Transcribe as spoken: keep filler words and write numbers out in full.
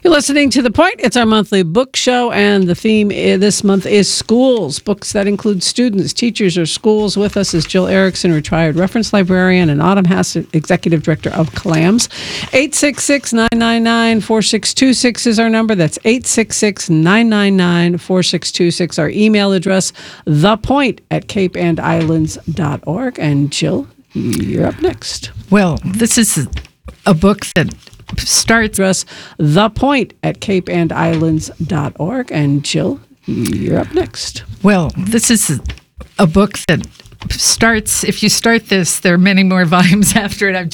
You're listening to The Point. It's our monthly book show, and the theme i- this month is schools. Books that include students, teachers, or schools. With us is Jill Erickson, retired reference librarian, and Autumn Hassett, executive director of CLAMS. eight six six, nine nine nine, four six two six is our number. That's eight six six, nine nine nine, four six two six. Our email address, thepoint at cape and islands dot org. And Jill, you're up next. Well, this is a book that starts Address, thepoint at cape and islands dot org. And Jill, you're up next. Well, this is a book that starts, if you start this, there are many more volumes after it. I've